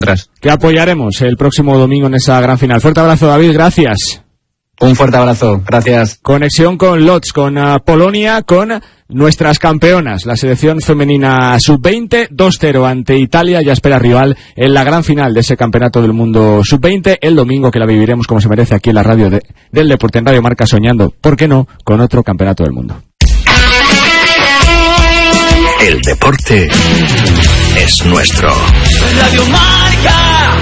Que apoyaremos el próximo domingo en esa gran final. Fuerte abrazo, David, gracias. Un fuerte abrazo, gracias. Conexión con Lodz, con Polonia, con nuestras campeonas. La selección femenina sub-20, 2-0 ante Italia, ya espera rival en la gran final de ese campeonato del mundo sub-20, el domingo, que la viviremos como se merece aquí en la radio del deporte, en Radio Marca, soñando, ¿por qué no?, con otro campeonato del mundo. El deporte es nuestro. Radio Marca.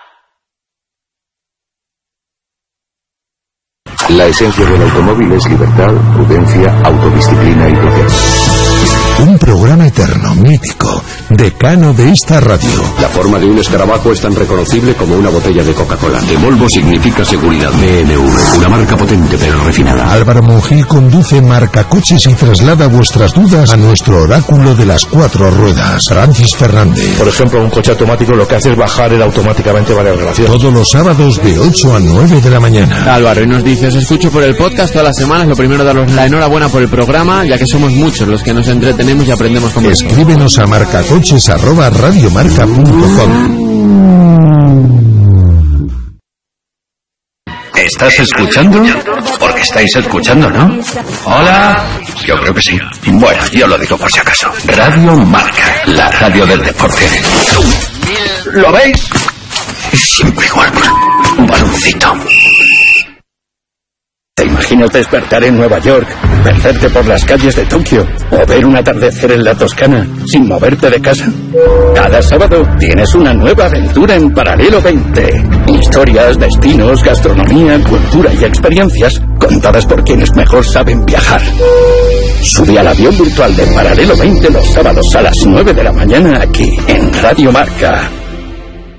La esencia del automóvil es libertad, prudencia, autodisciplina y placer. Un programa eterno, mítico, decano de esta radio. La forma de un escarabajo es tan reconocible como una botella de Coca-Cola. De Volvo significa seguridad. BMW, una marca potente pero refinada. Álvaro Monjil conduce Marcacoches y traslada vuestras dudas a nuestro oráculo de las 4 ruedas, Francis Fernández. Por ejemplo, un coche automático lo que hace es bajar él automáticamente varias relaciones. Todos los sábados de 8 a 9 de la mañana. Álvaro, y nos dice, os escucho por el podcast todas las semanas. Lo primero, daros la enhorabuena por el programa, ya que somos muchos los que nos entretenemos y aprendemos con vosotros. Escríbenos a marcacoches@radiomarca.com. ¿Estás escuchando? Porque estáis escuchando, ¿no? Hola. Yo creo que sí. Bueno, yo lo digo por si acaso. Radio Marca, la radio del deporte. ¿Lo veis? Siempre igual. Un baloncito. ¿Te imaginas despertar en Nueva York, perderte por las calles de Tokio o ver un atardecer en la Toscana sin moverte de casa? Cada sábado tienes una nueva aventura en Paralelo 20. Historias, destinos, gastronomía, cultura y experiencias contadas por quienes mejor saben viajar. Sube al avión virtual de Paralelo 20 los sábados a las 9 de la mañana aquí en Radio Marca.